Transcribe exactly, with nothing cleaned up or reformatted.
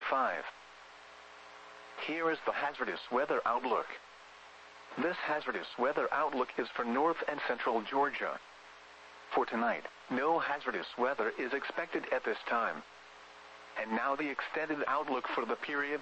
five. Here is the hazardous weather outlook. This hazardous weather outlook is for north and central Georgia. For tonight, no hazardous weather is expected at this time. And now the extended outlook for the period